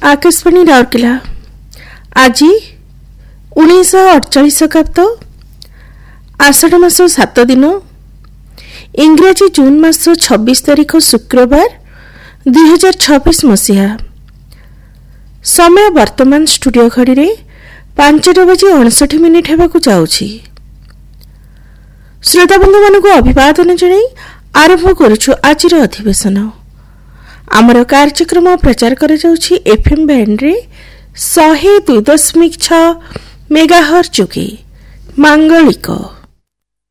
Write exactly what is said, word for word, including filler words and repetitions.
आकाशवाणी राउरकेला आज उन्नीस अड़चाश शताब्द आषाढ़ मास सात दिन इंग्राजी जून मास छब्बीस तारीख शुक्रवार दुई हजार छब्बीस मसीहा। समय वर्तमान स्टूडियो घड़ी रे पांचटा बजे अड़सठ मिनिट होगाकू जाउछि। श्रोता बंधु मानक अभिवादन जणाई आरंभ करुछु आजिर अधिवेशन। आमर कार्यक्रम प्रचार करा जाउछि एफएम बैंड रे सौ दुई दशमिक छ मेगाहर्ट्ज जोगे मांगलिक।